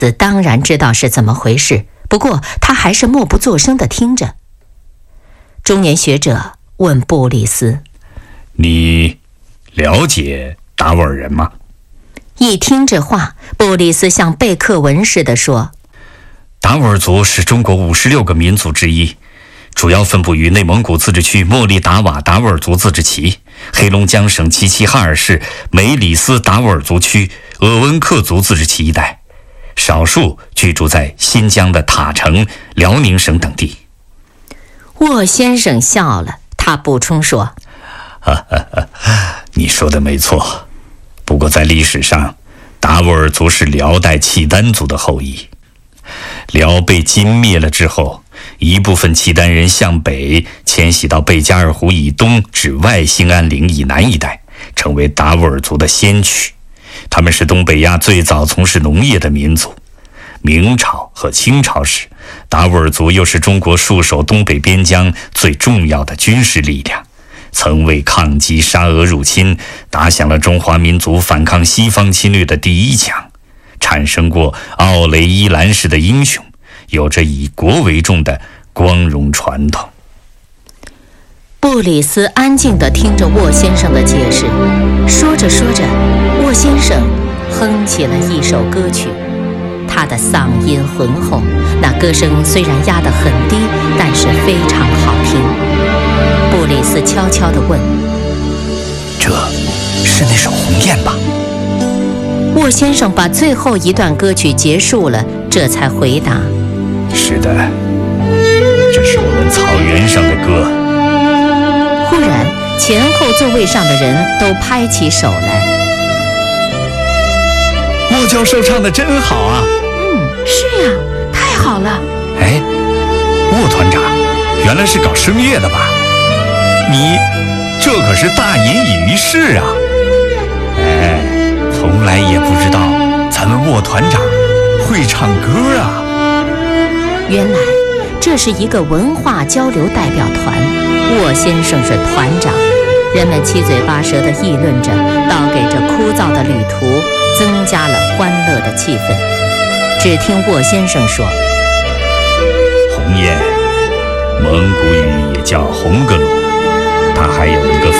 当然知道是怎么回事，不过他还是默不作声地听着。中年学者问布里斯： 你了解达斡尔人吗？ 一听这话，布里斯像背课文似的说： 达斡尔族是中国56个民族之一，主要分布于内蒙古自治区莫力达瓦达斡尔族自治旗、黑龙江省齐齐哈尔市梅里斯达斡尔族区鄂温克族自治旗一带，少数居住在新疆的塔城、辽宁省等地。 沃先生笑了，他补充说： 你说的没错，不过在历史上，达斡尔族是辽代契丹族的后裔。辽被金灭了之后，一部分契丹人向北迁徙到贝加尔湖以东至外兴安岭以南一带，成为达斡尔族的先驱。他们是东北亚最早从事农业的民族。明朝和清朝时，达斡尔族又是中国戍守东北边疆最重要的军事力量，曾为抗击沙俄入侵打响了中华民族反抗西方侵略的第一枪，产生过奥雷伊兰式的英雄，有着以国为重的光荣传统。 布里斯安静地听着沃先生的解释，说着说着，沃先生哼起了一首歌曲。他的嗓音浑厚，那歌声虽然压得很低，但是非常好听。布里斯悄悄地问： 这是那首《鸿雁》吧？ 沃先生把最后一段歌曲结束了，这才回答： 是的，这是我们草原上的歌。 忽然，前后座位上的人都拍起手来。 沃教授唱得真好啊！ 是呀，太好了。 哎，沃团长，原来是搞声乐的吧？你这可是大隐隐于市啊！哎，从来也不知道咱们沃团长会唱歌啊！ 原来这是一个文化交流代表团，沃先生是团长。人们七嘴八舌地议论着，倒给这枯燥的旅途增加了欢乐的气氛。只听沃先生说：鸿雁，蒙古语也叫红格鲁，它还有一个